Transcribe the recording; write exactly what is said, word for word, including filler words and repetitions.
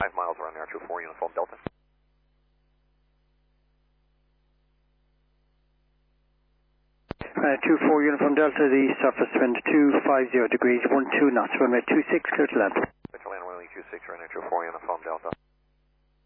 Five miles around there, two four Uniform Delta. Uh, two four Uniform Delta, the surface wind two five zero degrees, one two knots, runway two six, clear to land. Clear to land, runway two six, runway two four Uniform Delta.